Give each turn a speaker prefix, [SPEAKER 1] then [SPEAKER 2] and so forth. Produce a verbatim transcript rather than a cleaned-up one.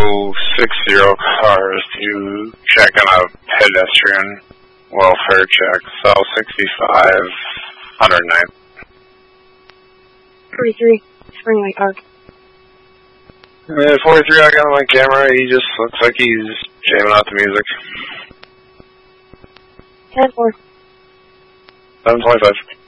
[SPEAKER 1] oh six zero cars to check on a pedestrian welfare check, South sixty-five, one oh nine.
[SPEAKER 2] forty-three, Spring Lake Park.
[SPEAKER 1] Uh, forty-three, I got on my camera. He just looks like he's jamming out the music.
[SPEAKER 2] ten four.
[SPEAKER 1] seven twenty-five.